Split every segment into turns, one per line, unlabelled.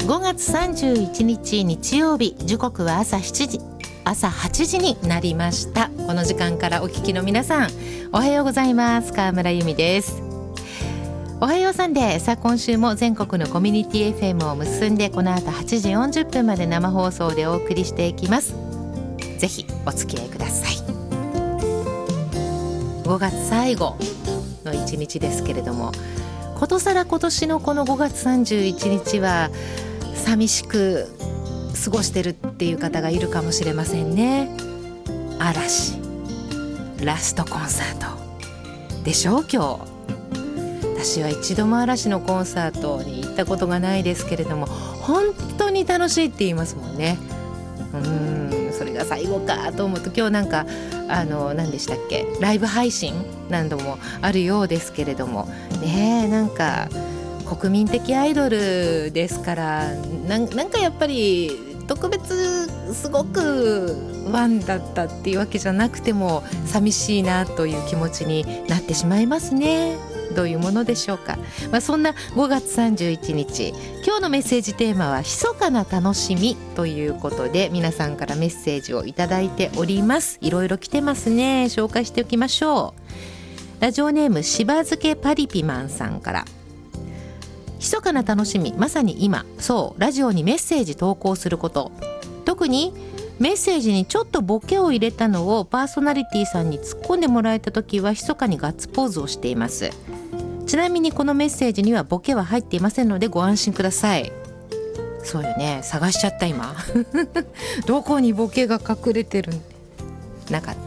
5月31日日曜日、時刻は朝8時になりました。この時間からお聞きの皆さん、おはようございます。川村由美です。おはようサンデー。さあ、今週も全国のコミュニティ FM を結んで、この後8時40分まで生放送でお送りしていきます。ぜひお付き合いください。5月最後の1日ですけれども、ことさら今年のこの5月31日は寂しく過ごしてるっていう方がいるかもしれませんね。嵐ラストコンサートでしょう。今日私は一度も嵐のコンサートに行ったことがないですけれども、本当に楽しいって言いますもんね。それが最後かと思うと、今日なんか何でしたっけ、ライブ配信何度もあるようですけれどもね。なんか国民的アイドルですから、なんかやっぱり特別すごくファンだったっていうわけじゃなくても寂しいなという気持ちになってしまいますね。どういうものでしょうか。そんな5月31日、今日のメッセージテーマは密かな楽しみということで、皆さんからメッセージをいただいております。いろいろ来てますね。紹介しておきましょう。ラジオネームしば漬けパリピマンさんから、密かな楽しみ、まさに今、そうラジオにメッセージ投稿すること。特にメッセージにちょっとボケを入れたのをパーソナリティさんに突っ込んでもらえた時は密かにガッツポーズをしています。ちなみにこのメッセージにはボケは入っていませんのでご安心ください。そうよね、探しちゃった今どこにボケが隠れてるんなかった。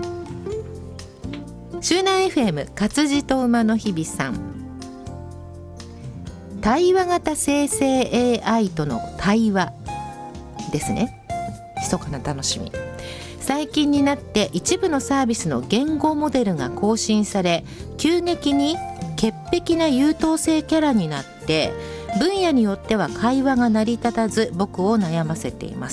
周南 FM 活字と馬の日々さん、対話型生成 AI との対話ですね。密かな楽しみ。最近になって一部のサービスの言語モデルが更新され、急激に潔癖な優等生キャラになって、分野によっては会話が成り立たず僕を悩ませています。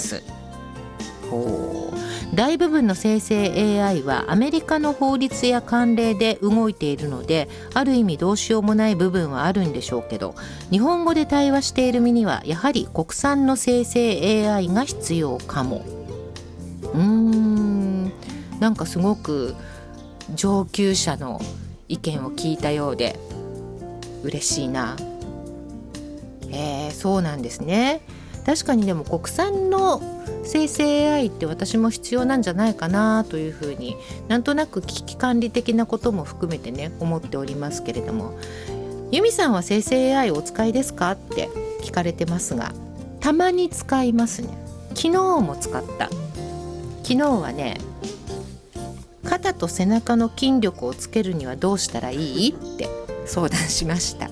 大部分の生成 AI はアメリカの法律や慣例で動いているので、ある意味どうしようもない部分はあるんでしょうけど、日本語で対話している身にはやはり国産の生成 AI が必要かも。なんかすごく上級者の意見を聞いたようで嬉しいな。そうなんですね。確かにでも国産の生成 AI って私も必要なんじゃないかなというふうに、なんとなく危機管理的なことも含めてね思っておりますけれども、由美さんは生成 AI をお使いですかって聞かれてますが、たまに使いますね。昨日も使った。昨日はね、肩と背中の筋力をつけるにはどうしたらいいって相談しました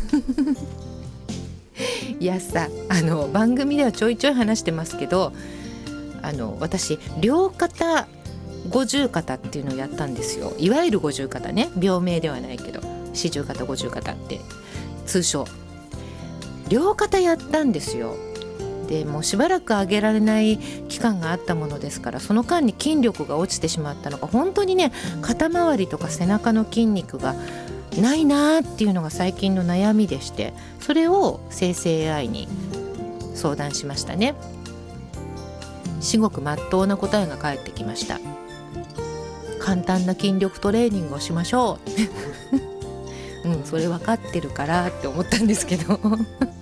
いやさ、番組ではちょいちょい話してますけど、私両肩五十肩っていうのをやったんですよ。いわゆる五十肩ね、病名ではないけど四十肩五十肩って通称。両肩やったんですよ。でもうしばらく上げられない期間があったものですから、その間に筋力が落ちてしまったのが、本当にね、肩周りとか背中の筋肉がないなっていうのが最近の悩みでして、それを生成 AI に相談しましたね。至極真っ当な答えが返ってきました。簡単な筋力トレーニングをしましょうそれ分かってるからって思ったんですけど